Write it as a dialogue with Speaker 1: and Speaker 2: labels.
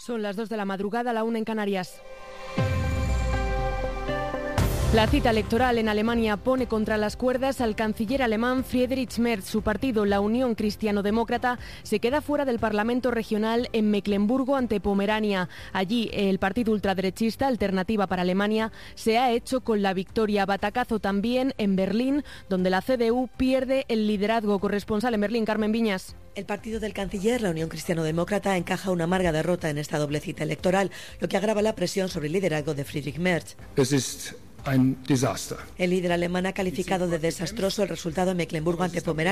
Speaker 1: Son las 2 de la madrugada, la 1 en Canarias. La cita electoral en Alemania pone contra las cuerdas al canciller alemán Friedrich Merz. Su partido, la Unión Cristiano-Demócrata, se queda fuera del Parlamento regional en Mecklemburgo ante Pomerania. Allí, el partido ultraderechista Alternativa para Alemania se ha hecho con la victoria. Batacazo también en Berlín, donde la CDU pierde el liderazgo. Corresponsal en Berlín, Carmen Viñas.
Speaker 2: El partido del canciller, la Unión Cristiano-Demócrata, encaja una amarga derrota en esta doble cita electoral, lo que agrava la presión sobre el liderazgo de Friedrich Merz.
Speaker 3: Ein Desaster.
Speaker 2: El líder alemán ha calificado de desastroso el resultado en Mecklemburgo ante Pomerania.